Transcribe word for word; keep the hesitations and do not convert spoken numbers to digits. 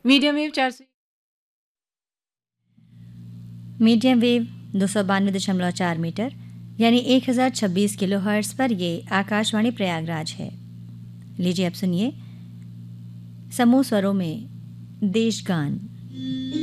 Medium wave चार सौ medium wave दो सौ बानवे दशमलव चार मीटर यानी एक हज़ार छब्बीस किलो हर्ट्स पर ये आकाशवाणी प्रयागराज है। लीजिए अब सुनिए समूह स्वरों में देशगान।